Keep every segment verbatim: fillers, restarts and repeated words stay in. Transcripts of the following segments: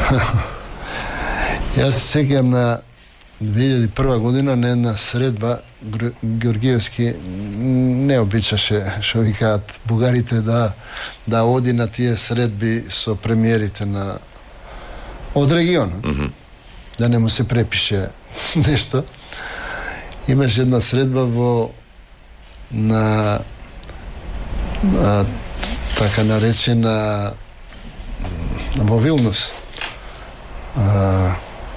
Јас се сеќавам на две илјади и прва година на една средба Георгиевски не обичаше, што викаат бугарите, да да оди на тие средби со премиерите на од регионот. Mm-hmm. Да не му се препише нешто. Имаше една средба во на, на така наречена во Вилнус. А,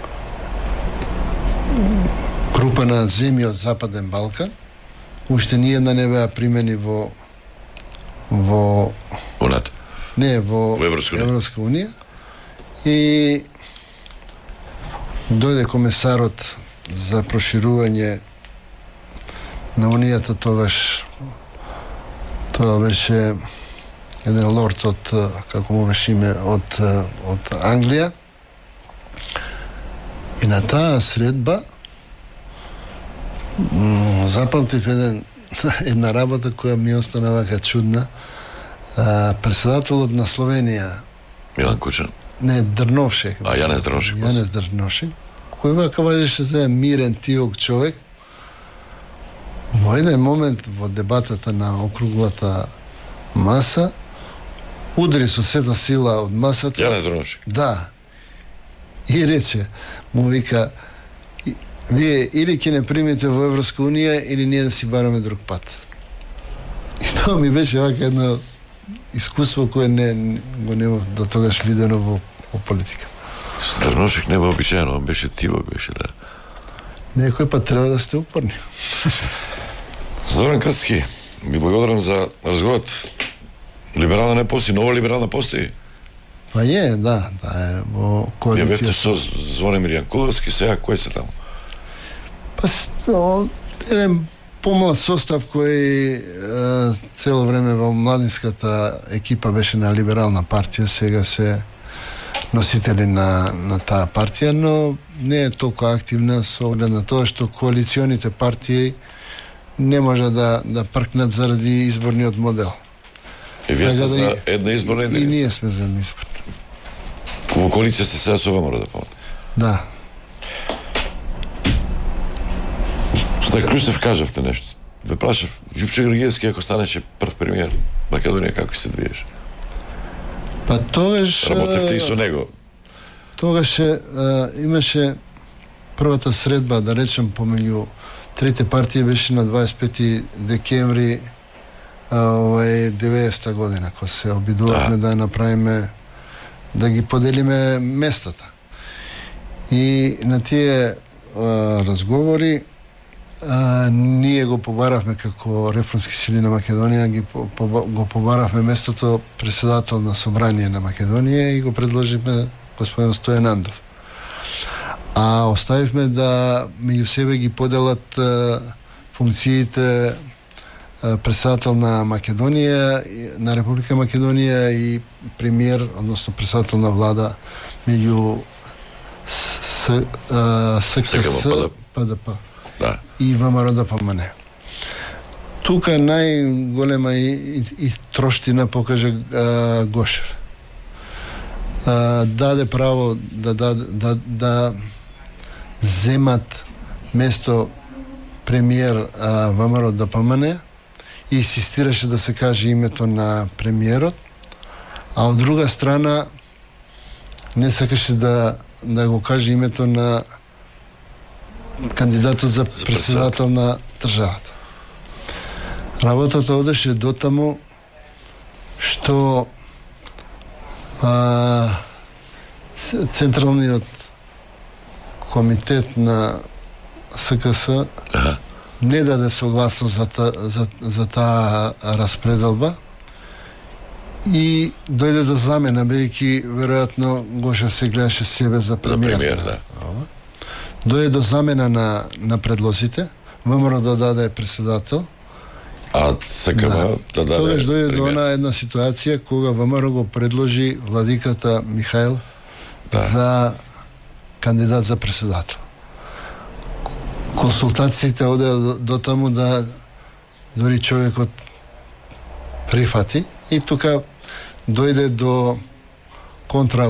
група на земји од Западен Балкан, уште ние да не беа примени во во Онат. Не, во, во Европска унија. Европска унија. И дојде комесарот за проширување на унијата, тогаш тоа беше еден лорд од, како му беше име, од, од Англија. И на таа средба запамтив еден, една работа која ми остана вака чудна. А, председателот на Словенија Милан Кучан. Не, Дрновшек. А, Јанес Дрновшек. Јанес Дрновшек. Кој вака важеше за мирен тиок човек. Во еден момент во дебатата на округлата маса удри со сета сила од масата. Јанес Дрновшек. Да. И рече, му вика, вие или ќе не примите во Европска унија, или ние да си бараме друг пат. И тоа ми беше вака едно искуство кое не го нема до тогаш видено во, во политика. Дрновшек не вообичаено, он беше тивок, беше, да. Некој пат треба да сте упорни. Зоран Крстки, ви благодарам за разговорот. Либерална не постои, нова либерална постои. Па е, да, да е во коалиција. Ја бевте со Звонимир Јанкуловски, сега кој се таму? Па о, еден помлад состав кој е, цело време во младинската екипа беше на либерална партија, сега се носители на, на таа партија, но не е толку активна со оглед на тоа што коалиционите партии не може да, да пркнат заради изборниот модел. И вие сте да за една изборна единица? И ние сме за една изборна. Во коалиција сте сега со ВМРО, да помните? Да. За Крустев кажавте нешто. Ве прашав, Ѓупче Георгиевски ако станеше прв премиер, Македонија како се движеше? Па тогаш работевте и со него. Тогаш е, имаше првата средба, да речем, помеѓу трите партии беше на дваесет и пети декември овај деветдесета година, кога се обидувавме да. да направиме, да ги поделиме местата. И на тие а, разговори а, ние го побаравме како реформски сили на Македонија, ги по, по, го побаравме местото председател на собрание на Македонија и го предложивме господин Стојан Андов. А оставивме да меѓу себе ги поделат а, функциите а, председател на Македонија, на Република Македонија и премиер, односно председател на влада меѓу СКС, ПДП да. и ВМРО да помане. Тука најголема и, и, и троштина покаже а, Гошев. А, даде право да, да, да, да земат место премиер а, ВМРО да помане и инсистираше да се каже името на премиерот, а од друга страна не сакаше да да го каже името на кандидатот за председател на државата. Работата одеше до таму што а, Централниот комитет на СКС ага. не даде согласност за, та, за, за таа распределба и дојде до замена, бејќи веројатно Гошев се гледаше себе за премиер. За премиер, да. Дојде до замена на, на предлозите, ВМРО да даде председател, а СКМ да, да даде тогаш дојде премиер. до она една ситуација кога ВМРО го предложи владиката Михаил да. за кандидат за председател. Консултациите оде до, до таму да дори човекот прифати и тука дојде до контра